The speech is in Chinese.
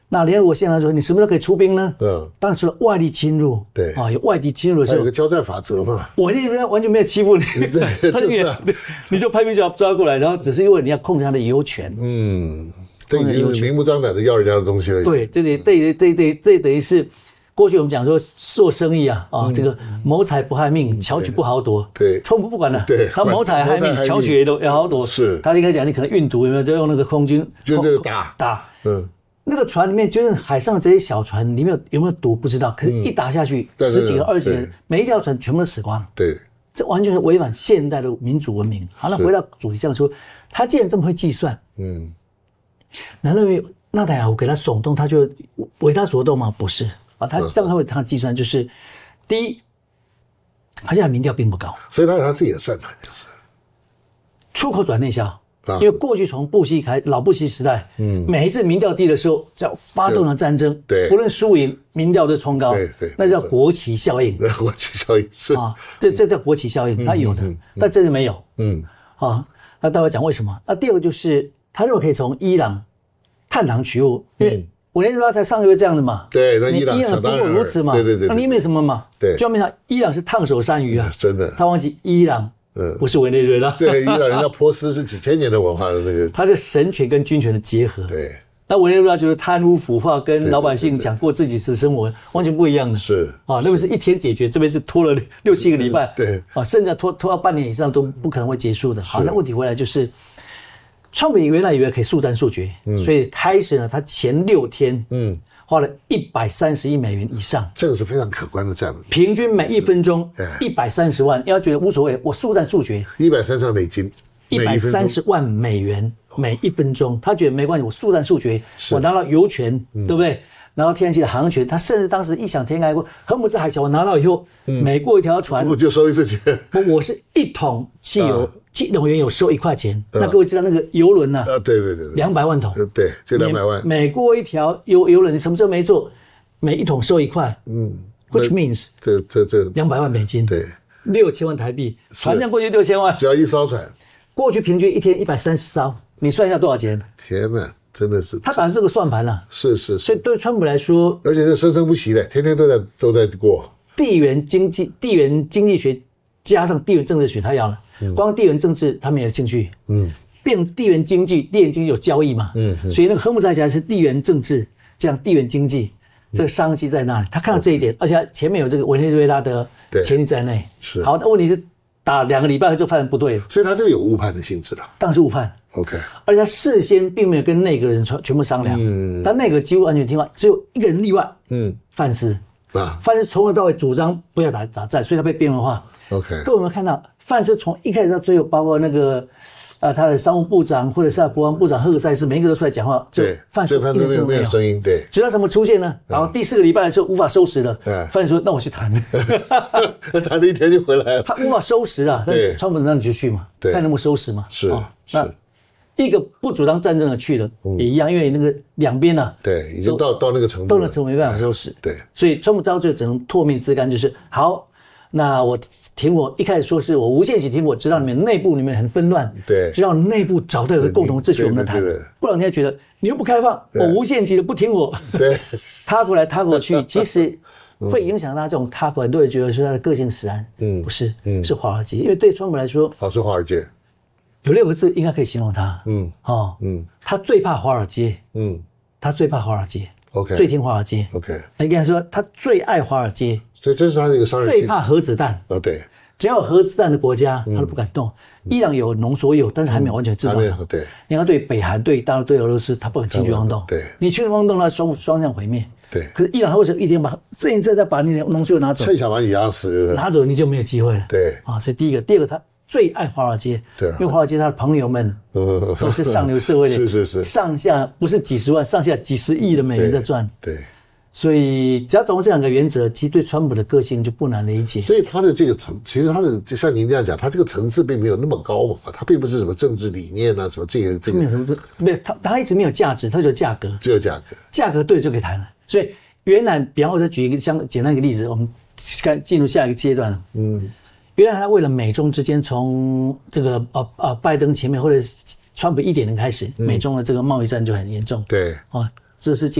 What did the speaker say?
那联合国现在说你什么时候可以出兵呢？当然除了外力侵入， 对啊，有外敌侵入的时候， 有个交战法则嘛。 我那边完全没有欺负你， 对，就是啊， 你就派兵抓过来，然后只是因为你要控制他的油权。 这已经是明目张胆的要人家的东西了。 对，这等于是过去我们讲说做生意这个谋财不害命，巧取不好夺。 对， 川普不管了， 对， 他谋财害命，巧取也好夺。 是， 他应该讲你可能运毒有没有，就用那个空军就这个打。 那个船里面就是海上这些小船里面有没有毒不知道，可是一打下去10几个20几个人，每一条船全部都死光。 对， 这完全是违反现代的民主文明。好，那回到主题上说，他既然这么会计算，难道纳坦雅胡给他耸动，他就为他所动吗？不是啊，他当然会他计算，就是第一，他现在民调并不高， 所以他有他自己的算盘，就是出口转内销。因为过去从老布希时代，每一次民调低的时候，只要发动了战争，不论输赢，民调都冲高，对，那叫国旗效应。 国旗效应是啊，这叫国旗效应，他有的，但这是没有。那待会讲为什么？那第二个就是他认为可以从伊朗探囊取物，因为委内瑞拉才上个月这样的嘛， 对，那伊朗不过如此嘛， 对， 那你没什么嘛， 对， 就没想伊朗是烫手山芋啊， 真的， 他忘记伊朗。不是委内瑞拉， 对，伊朗人家波斯是几千年的文化的那个， 它是神权跟军权的结合。 对， 那委内瑞拉就是贪污腐化，跟老百姓讲过自己的生活完全不一样的。 是啊，那边是一天解决，这边是拖了6、7个礼拜。 对啊，甚至拖到半年以上都不可能会结束的。好，那问题回来就是，川普原来以为可以速战速决，所以开始呢，他前6天，花了130亿美元以上， 这个是非常可观的战略。 平均每1分钟130万，要觉得无所谓，我速战速决。 130万美金 ，130万美元每1分钟，他觉得没关系，我速战速决，我拿到油权，对不对？然后天然气的航权，他甚至当时异想天开过，荷姆兹海峡我拿到以后，每过一条船我就收一次钱， 我是1桶汽油。原油收1块钱，那各位知道那个油轮啊？ 对 ，200万桶， 对，就200万。 每过一条油轮，你什么时候没做？每1桶收1块，which means 这 200万美金， 对 ，6000万台币，船上过去6000万， 只要一艘船， 过去平均一天130艘，你算一下多少钱？ 天哪，真的是， 他打的这个算盘了， 是， 所以对川普来说， 而且是生生不息的，天天都在过。 地缘经济学加上地缘政治学，他要了。光地缘政治他没有兴趣，变地缘经济有交易嘛，所以那个荷姆兹海峡是地缘政治，这样地缘经济这个商机在那里，他看到这一点，而且前面有这个委内瑞拉的潜力在内。 是， 好，那问题是打2个礼拜就发现不对了， 所以他这个有误判的性质了， 当然是误判。 OK， 而且他事先并没有跟内阁人全部商量，但内阁几乎完全听话，只有一个人例外，范斯。范斯从头到尾主张不要打战，所以他被边缘化。 OK， 各位有没有看到范斯从一开始到最后，包括那个他的商务部长或者是他国防部长赫克塞斯，每一个都出来讲话，就范斯一点声没有声音，对， 直到什么出现呢？然后第4个礼拜的时候无法收拾了，范斯说：“那我去谈。” 谈了1天就回来了。 他无法收拾啊，但是川普让你就去嘛，看能不能收拾嘛。 是， 那一个不主张战争的去了也一样，因为那个两边呢， 对，已经到那个程度， 到那程度没办法收拾。 对， 所以川普到最后只能唾面自干，就是好。那我停火，一开始说是我无限期停火，直到你们内部里面很纷乱， 对， 直到内部找到有个共同秩序，我们来谈。不然人家觉得你又不开放，我无限期的不停火， 对， 他过来他过去，其实会影响他这种他，很多人觉得是他的个性使然，不是，是华尔街，因为对川普来说， 是华尔街， 有6个字应该可以形容他，他最怕华尔街，他最怕华尔街 ，OK， 最听华尔街 ，OK， 应该说他最爱华尔街。 所以这是他的一个商人， 最怕核子弹。 对， 只要有核子弹的国家，他都不敢动。伊朗有浓缩铀，但是还没有完全制造成。 对， 你要对北韩、对大陆、对俄罗斯，他不敢轻举妄动。 对， 你轻举妄动，他双向毁灭。 对， 可是伊朗他为什么一天再把你的浓缩铀拿走？ 趁想把你压死， 拿走你就没有机会了。 对， 所以第一个他最爱华尔街， 对， 因为华尔街他的朋友们都是上流社会的， 是， 上下不是几十万，上下几十亿的美元在赚。 对。 所以只要掌握这2个原则，其实对川普的个性就不难理解。 所以他的这个其实他的像您这样讲，他这个层次并没有那么高嘛，他并不是什么政治理念啊，什么这个没有什么没有，他一直没有价值，他只有价格， 只有价格， 价格对就可以谈了。所以原来，比方我再举一个简单一个例子，我们进入下一个阶段。原来他为了美中之间从这个拜登前面或者川普1.0开始，美中的这个贸易战就很严重。 对， 这是